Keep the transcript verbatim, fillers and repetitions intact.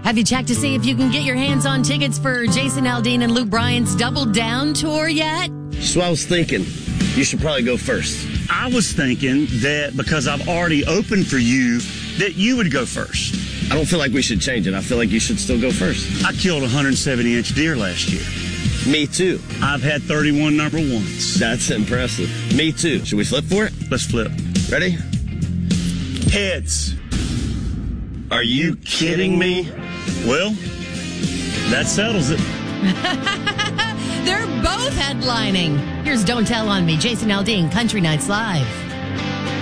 Have you checked to see if you can get your hands on tickets for Jason Aldean and Luke Bryan's Double Down tour yet? So I was thinking, you should probably go first. I was thinking that because I've already opened for you, that you would go first. I don't feel like we should change it. I feel like you should still go first. I killed a one hundred seventy inch deer last year. Me too. I've had thirty-one number ones. That's impressive. Me too. Should we flip for it? Let's flip. Ready? Heads. Are you kidding me? Well, that settles it. They're both headlining. Here's Don't Tell on Me, Jason Aldean, Country Nights Live.